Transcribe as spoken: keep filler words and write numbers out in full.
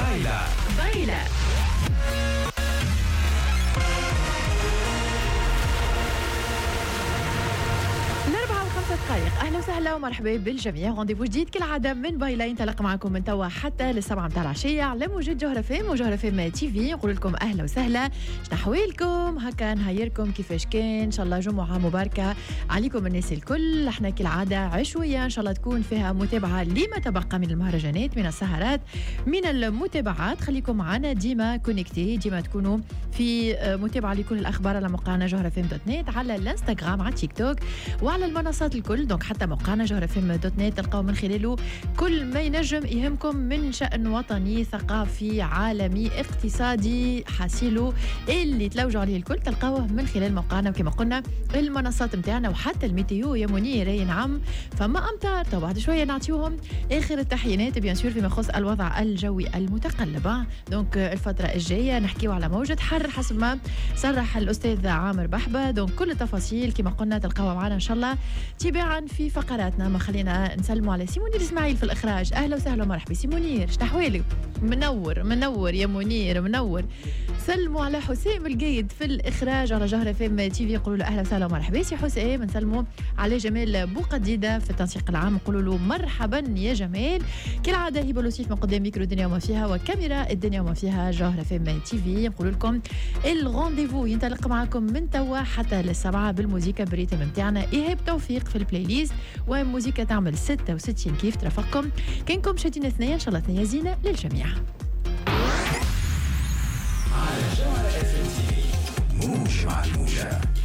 فايلة فايلة دقائق. اهلا وسهلا ومرحبا بالجميع. رونديفو جديد كالعاده من بايلا ينطلق معكم من توا حتى للسبعة متاع العشيه على موجة جوهر فيم وجوهر فيم تي في. نقول لكم اهلا وسهلا، شنحوالكم هكا نهيركم كيفاش كان. ان شاء الله جمعه مباركه عليكم الناس الكل. احنا كالعاده عشويه ان شاء الله تكون فيها متابعه لما تبقى من المهرجانات، من السهرات، من المتابعات. خليكم معنا ديما كونيكتي، ديما تكونوا في متابعه لكل الاخبار على موقعنا جوهر فيم دوت نت، على الانستغرام، على تيك توك، وعلى المنصات الكل. دونك حتى موقعنا جوهر فيم دوت نت تلقاو من خلاله كل ما ينجم يهمكم من شأن وطني، ثقافي، عالمي، اقتصادي، حاسيلو اللي تلوجوا عليه الكل تلقاوه من خلال موقعنا. وكما قلنا المنصات متاعنا وحتى الميتيو يا منير. نعم فما امطار تو بعد شويه نعطيوهم اخر التحيينات بيان سور فيما يخص الوضع الجوي المتقلب. دونك الفتره الجايه نحكيو على موجه حر حسب ما صرح الاستاذ عامر بحبه. دونك كل التفاصيل كما قلنا تلقاوها معنا ان شاء الله تباعا في فقراتنا. ما خلينا نسلموا على سي منير اسماعيل في الاخراج. اهلا وسهلا ومرحبا سي منير، شنحوالك؟ منور منور يا منير منور. سلموا على حسام القيد في الاخراج على جوهر فيم تي في، يقولوا له اهلا وسهلا ومرحبا سي حسام. نسلموا على جمال بوقديده في التنسيق العام، نقولوا له مرحبا يا جمال. كالعاده هبه لطيف من قدام ميكرو الدنيا وما فيها وكاميرا الدنيا وما فيها جوهر فيم تي في. نقول لكم الرونديفو ينطلق معكم من توا حتى للسبعه بالموسيقى بريتم نتاعنا. ايهاب توفيق في البلاي ليست وموسيقى تعمل ستة وستين كيف ترافقكم. كانكم شاتين اثنين ان شاء الله ثنية زينه للجميع. على جوهر اف ام تي في موج مع الموجة.